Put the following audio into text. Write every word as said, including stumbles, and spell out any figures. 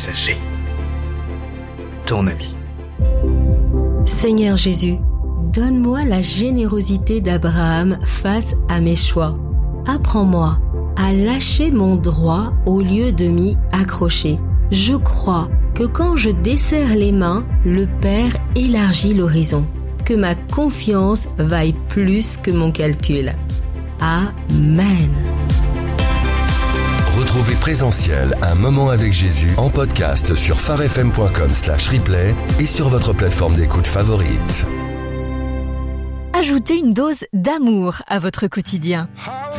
messager. Ton ami. Seigneur Jésus, donne-moi la générosité d'Abraham face à mes choix. Apprends-moi à lâcher mon droit au lieu de m'y accrocher. Je crois que quand je desserre les mains, le Père élargit l'horizon. Que ma confiance vaille plus que mon calcul. Amen. Retrouvez Présentiel, un moment avec Jésus en podcast sur pharefm point com slash replay et sur votre plateforme d'écoute favorite. Ajoutez une dose d'amour à votre quotidien.